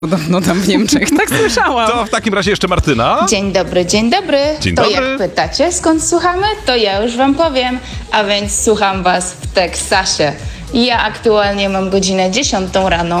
Podobno tam w Niemczech, tak słyszałam. To w takim razie jeszcze Martyna. Dzień dobry, dzień dobry. Dzień To dobry. jak pytacie, skąd słuchamy, to ja już wam powiem. A więc słucham was w Teksasie. Ja aktualnie mam godzinę 10 rano.